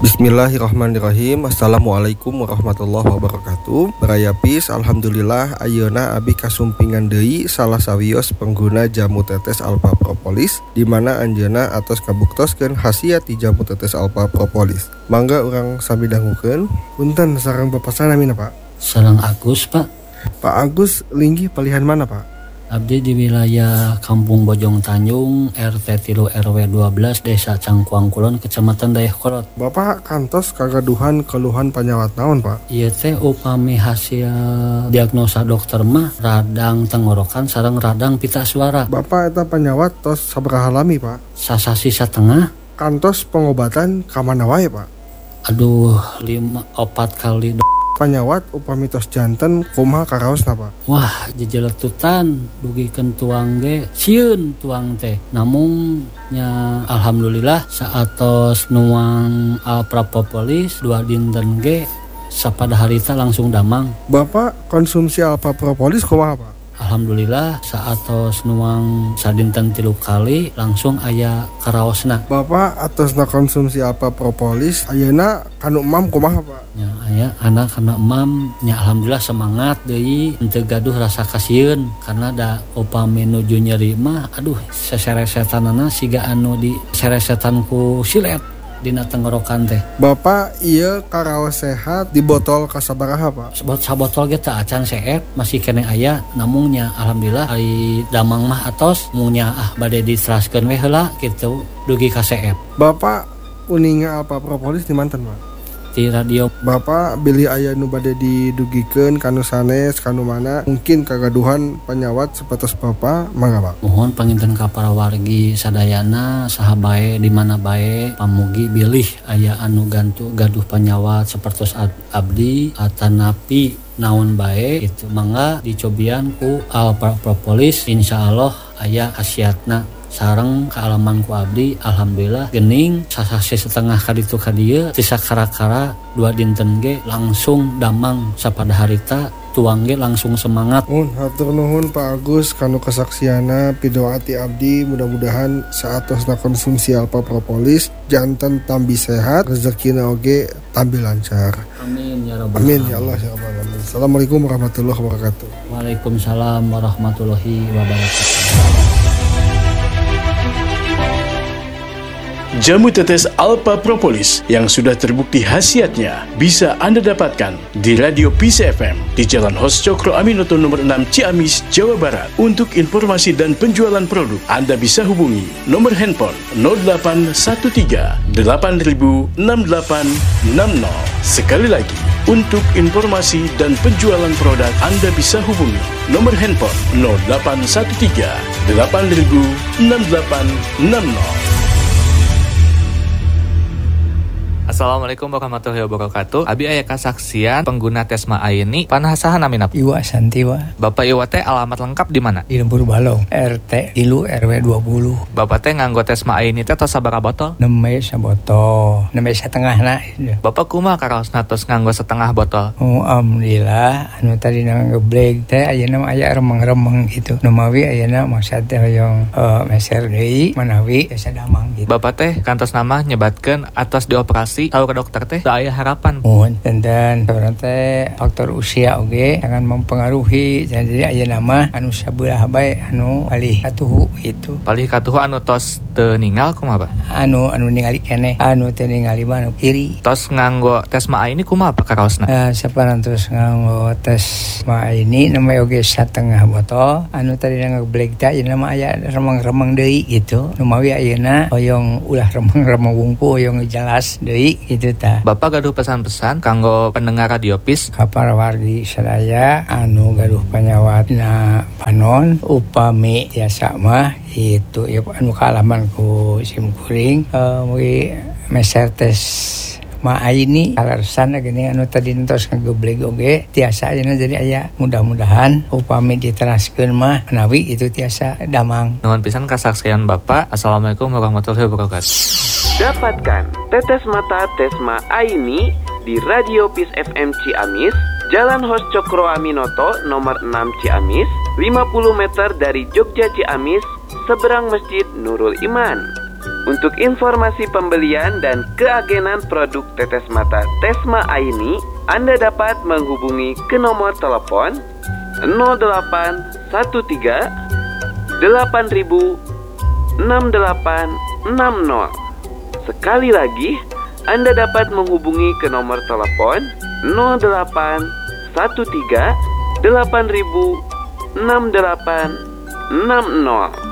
Bismillahirrahmanirrahim. Assalamualaikum warahmatullahi wabarakatuh. Barayapis, alhamdulillah ayeuna abi kasumpingan deui salah sawios pengguna jamu tetes alpha propolis, di mana anjeunna atos kabuktoskeun khasiat ti jamu tetes alpha propolis. Mangga urang sami dangukeun. Punten sareng Bapak sanamina, Pak? Sareng Agus, Pak. Pak Agus linggih palihan mana, Pak? Abdi di wilayah Kampung Bojong Tanjung, RT 3 RW 12, Desa Cangkuang Kulon, Kecamatan Dayakolot. Bapak kantos kagaduhan keluhan panyawat naon, Pak? Ieu teh upami hasil diagnosa dokter mah radang tenggorokan sareng radang pita suara. Bapak eta panyawat tos sabaraha lami, Pak? Sasasi satengah. Kantos pengobatan ka mana wae, Pak? Aduh, 4 kali panyawat upami tos janten kumaha karaosna, Pak? Wah, jejeletutan dugikeun tuang ge sieun tuang teh. Namun nya alhamdulillah saatos nuang alpha propolis 2 dinten ge sapada harita langsung damang. Bapak konsumsi alpha propolis kumaha, Pak? Alhamdulillah saatos nuang sadinten 3 kali langsung aya karaosna. Bapak atosna konsumsi alpha propolis ayeuna kanu emam kumaha, Pak? Ya aya anak kana emam nya alhamdulillah semangat deui henteu gaduh rasa kasieun karena da upami nuju nyeri mah aduh seseresetanana siga anu di seresetan ku silet dina tenggorokan teh. Bapak ieu karaos sehat di botol kasabaraha, Pak? Sabotol ge teu acan seet masih keneh aya namun nya alhamdulillah ari damang mah atos munya bade diseraskeun we heula kitu dugi ka seet. Bapak uninga alpha propolis di manten, Pak? Di radio. Bapak bilih aya nu bade didugikeun kanu sanes kanu mana mungkin kagaduhan panyawat sapertos Bapak mangga, Pak? Mohon panginten ka para wargi sadayana saha bae di mana bae pamugi bilih aya anu gantu gaduh panyawat sapertos abdi atanapi naon bae itu mangga dicobian ku alpha propolis insyaallah aya khasiatna. Sareng kealaman ku abdi alhamdulillah geuning sasasi setengah kaditu ka dieu ti sakara-kara 2 dinten ge langsung damang sapada harita tuang ge langsung semangat. Hatur nuhun Pak Agus kanu kesaksiana pidoa ti abdi mudah-mudahan saatosna konsumsi alpha propolis janten tambi sehat rezekina oge tambi lancar. Amin ya rabbal alamin. Amin ya Allah ya rabbal alamin. Assalamualaikum warahmatullahi wabarakatuh. Waalaikumsalam warahmatullahi wabarakatuh. Jamu tetes alpha propolis yang sudah terbukti khasiatnya bisa Anda dapatkan di Radio Peace FM di Jalan Hos Cokro Aminoto nomor 6 Ciamis, Jawa Barat. Untuk informasi dan penjualan produk, Anda bisa hubungi nomor handphone 0813 8000 6860. Sekali lagi, untuk informasi dan penjualan produk, Anda bisa hubungi nomor handphone 0813 8000 6860. Assalamualaikum warahmatullahi wabarakatuh. Abi aya kasaksian pengguna Tesma Aini panasahan namina Iwa Santiwa. Bapak Iwa teh alamat lengkap di mana? Di Lembur Balong, RT 3 RW 20. Bapak teh nganggo Tesma Aini teh tos sabaraha botol? 6 sabotol, 6 setengahna. Bapak kumaha karaosna tos nganggo setengah botol? Oh, alhamdulillah anu tadi ngebleg teh ayeuna aya remeng-remeng gitu. Nu mawi ayeuna maksud teh hoyong meser deui manawi biasa damang gitu. Bapak teh kantos nama nyebatkeun atos dioperasi tahu ke dokter teh da aya harapan. Dan sebenarnya faktor usia oge jangan mempengaruhi. Jadi aya nama anu sabelah bae anu palih katuhu itu. Palih katuhu anu tos teu ninggal kumaha, Pak? Anu ningali keneh, anu teu ningali mah anu kiri. Tos nganggo Tesma Aini kumaha Pak karaosna? Saparantos nganggo Tesma Aini namanya oge setengah botol. Anu tadi ngebleg teh ayeuna mah aya remeng-remeng deui gitu. Nu mawi ayeuna hoyong ulah remeng-remeng wungku hoyong jelas deui gitu ta. Bapak gaduh pesan-pesan kanggo pendengar Radio Peace ka para wargi sadaya anu gaduh panyawatna panon upami tiasa mah itu ya anu kaalaman ku simkuring mugi meser tes ma Aini alasan gini anu tadi entos ngagebleg oge tiasa ayeuna jadi aya mudah-mudahan upami diteraskeun mah menawi itu tiasa damang. Nuhun pisan kasaksian Bapak. Assalamualaikum warahmatullahi wabarakatuh. Dapatkan tetes mata Tesma Aini di Radio Peace FM Ciamis, Jalan Hos Cokro Aminoto nomor 6 Ciamis, 50 meter dari Jogja Ciamis, seberang Masjid Nurul Iman. Untuk informasi pembelian dan keagenan produk tetes mata Tesma Aini, Anda dapat menghubungi ke nomor telepon 0813 8000 6860. Sekali lagi, Anda dapat menghubungi ke nomor telepon 0813 8000 6860.